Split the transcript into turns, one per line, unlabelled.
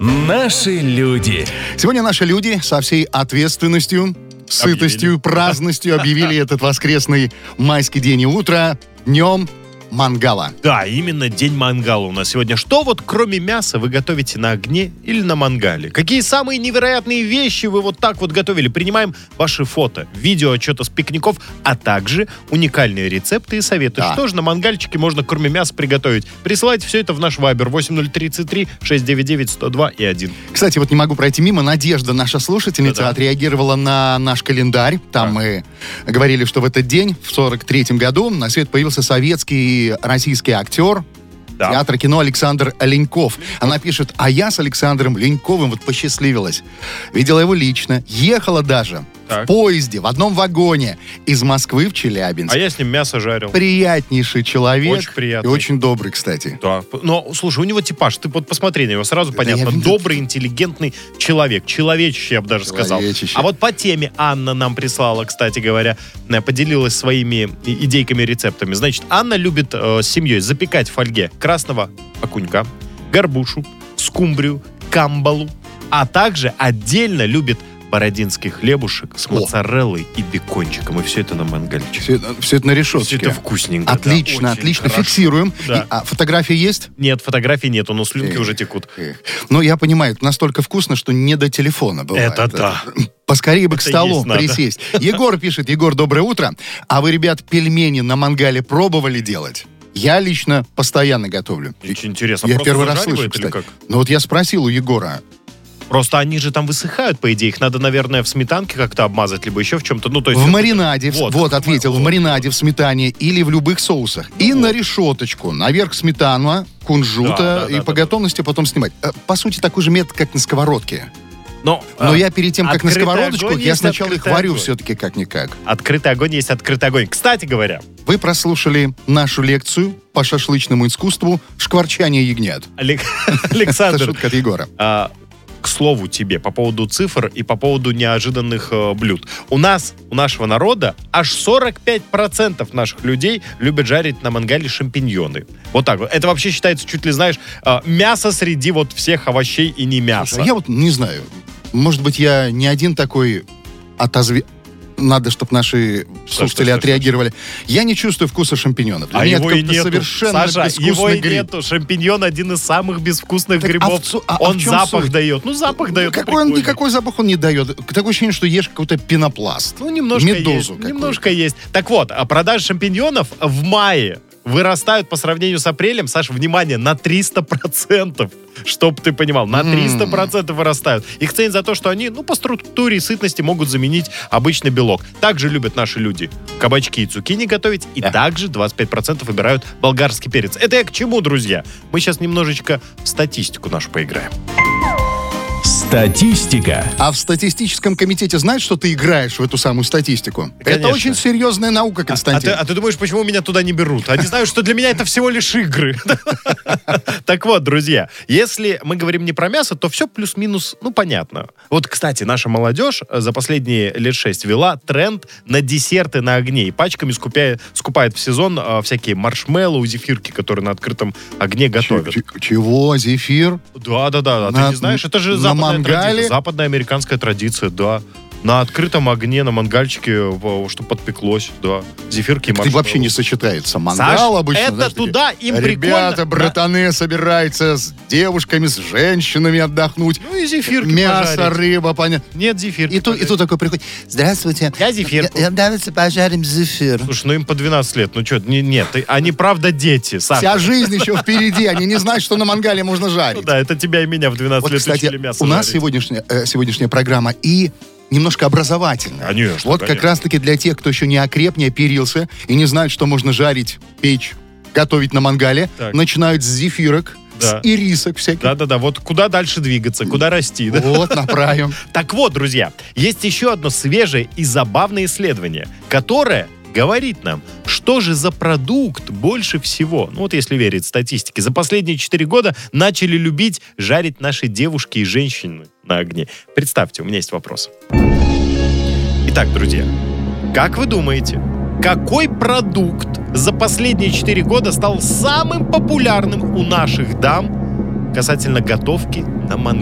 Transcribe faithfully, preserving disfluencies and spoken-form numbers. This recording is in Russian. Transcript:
Наши люди.
Сегодня наши люди со всей ответственностью, сытостью,
Объявили.
праздностью объявили этот воскресный майский день и утро днем мангала.
Да, именно день мангала у нас сегодня. Что вот кроме мяса вы готовите на огне или на мангале? Какие самые невероятные вещи вы вот так вот готовили? Принимаем ваши фото, видео отчета с пикников, а также уникальные рецепты и советы.
Да.
Что же на мангальчике можно кроме мяса приготовить? Присылайте все это в наш вайбер восемь ноль тридцать три шестьсот девяносто девять сто два и один.
Кстати, вот не могу пройти мимо. Надежда, наша слушательница,
Да-да.
отреагировала на наш календарь. Там
Так.
мы говорили, что в этот день, в сорок третьем году, на свет появился советский российский актер
Да.
театра кино Александр Леньков. Она пишет: а я с Александром Леньковым вот посчастливилась. Видела его лично. Ехала даже
Так.
в поезде, в одном вагоне из Москвы в Челябинск.
А я с ним мясо жарил.
Приятнейший человек.
Очень приятный.
И очень добрый, кстати.
Да. Но, слушай, у него типаж, ты вот посмотри на него, сразу
Да
понятно.
я видел.
Добрый, интеллигентный человек. Человечище, я бы даже сказал.
Человечище.
А вот по теме Анна нам прислала, кстати говоря, э, поделилась своими и- идейками, рецептами. Значит, Анна любит э, с семьей запекать в фольге красного окунька, горбушу, скумбрию, камбалу, а также отдельно любит бородинский хлебушек с
О.
моцареллой и бекончиком. И все это на мангальчике.
Все, это- все это на решетке.
Все это вкусненько. да,
Отлично,
очень
отлично.
хорошо.
Фиксируем.
Да.
И, а фотографии есть?
Нет, фотографий нету, но слюнки
Эх,
уже текут.
эх. Ну, я понимаю, это настолько вкусно, что не до телефона бывает.
Это да.
Поскорее бы к
Это
столу
есть надо.
присесть. Егор пишет: Егор, доброе утро. А вы, ребят, пельмени на мангале пробовали делать? Я лично постоянно готовлю.
Очень интересно.
Я
Просто
первый раз
зажаривают
слышу,
или
кстати.
как?
Ну вот я спросил у Егора.
Просто они же там высыхают, по идее. Их надо, наверное, в сметанке как-то обмазать, либо еще в чем-то. Ну, то есть
В
это-
маринаде, в-
Вот,
вот,
как
ответил,
вот.
в маринаде, в сметане или в любых соусах. И на решеточку. Наверх сметана, кунжута,
Да, да,
и
да,
по
да,
готовности потом снимать. Э, По сути, такой же метод, как на сковородке.
Но,
Но
а,
я перед тем, как на
открытый
сковородочку,
огонь
я
есть
сначала их
открытый
варю
огонь.
все-таки как-никак.
Открытый огонь есть открытый огонь. Кстати говоря,
Вы прослушали нашу лекцию по шашлычному искусству «Шкварчание ягнят».
Олег-
Это
Александр,
шутка от Егора.
а, к слову тебе по поводу цифр и по поводу неожиданных э, блюд. У нас, у нашего народа, аж сорок пять процентов наших людей любят жарить на мангале шампиньоны. Вот так вот. Это вообще считается, чуть ли знаешь, э, мясо среди вот всех овощей и не мясо.
Я вот не знаю. Может быть, я не один такой отозве... Надо, чтобы наши слушатели
что, что,
отреагировали. Я не чувствую вкуса шампиньонов. Для
А
меня
его
это
и
как-то
нету.
совершенно
Саша,
безвкусный
его и
гриб.
нету. Шампиньон один из самых безвкусных
Так, а
грибов.
в цу- а- а
он
в чем
запах
суть?
дает. Ну, запах
Ну,
дает.
какой он,
прикольный.
никакой запах он не дает. Такое ощущение, что ешь какой-то пенопласт.
Ну, немножко
Медузу
есть.
какую-то.
Немножко есть. Так вот, а продажи шампиньонов в мае вырастают по сравнению с апрелем, Саша, внимание, на триста процентов. Чтоб ты понимал, на триста процентов вырастают. Их ценят за то, что они, ну, по структуре и сытности могут заменить обычный белок. Также любят наши люди кабачки и цукини готовить, и
Да.
также двадцать пять процентов выбирают болгарский перец. Это я к чему, друзья? Мы сейчас немножечко в статистику нашу поиграем.
Статистика.
А в статистическом комитете знают, что ты играешь в эту самую статистику? Это
Конечно.
очень серьезная наука,
А
Константин.
ты, а ты думаешь, почему меня туда не берут? Они знают, что для меня это всего лишь игры. Так вот, друзья, если мы говорим не про мясо, то все плюс-минус, ну, понятно. Вот, кстати, наша молодежь за последние лет шесть вела тренд на десерты на огне и пачками скупая- скупает в сезон а, всякие маршмеллоу, зефирки, которые на открытом огне готовят.
Ч- ч- Чего? Зефир?
Да-да-да, а
На-
ты не знаешь? Это же
на
западная
мангале?
традиция, западная американская традиция, да. На открытом огне, на мангальчике, чтобы подпеклось, да. Зефирки и
Ты
маршмеллоу.
вообще не сочетается. Мангал
Саш,
обычно.
это
знаешь, такие,
туда им
Ребята,
прикольно.
братаны, собираются с девушками, с женщинами отдохнуть.
Ну и зефирки
Мясо,
пожарить.
рыба, понятно.
Нет зефирки
И тут, и
пожарить.
тут такой приходит: здравствуйте.
Я зефирку.
Я- я- Давайте пожарим зефир.
Слушай, ну им по двенадцать лет, ну что, не, нет, ты- они правда дети, Саша.
Вся жизнь еще впереди. Они не знают, что на мангале можно жарить.
Ну да, это тебя и меня в двенадцать
Вот,
лет
кстати,
учили мясо
у нас
жарить.
сегодняшняя, э, сегодняшняя программа и немножко образовательная.
Конечно,
Вот как
конечно.
раз-таки для тех, кто еще не окреп, не оперился и не знает, что можно жарить, печь, готовить на мангале,
Так.
начинают с зефирок,
Да.
с ирисок всяких.
Да-да-да, вот куда дальше двигаться, куда расти, да?
Вот, направим.
Так вот, друзья, есть еще одно свежее и забавное исследование, которое говорит нам, что же за продукт больше всего, ну вот если верить статистике, за последние четыре года начали любить жарить наши девушки и женщины на огне. Представьте, у меня есть вопрос. Итак, друзья, как вы думаете, какой продукт за последние четыре года стал самым популярным у наших дам касательно готовки на мангале?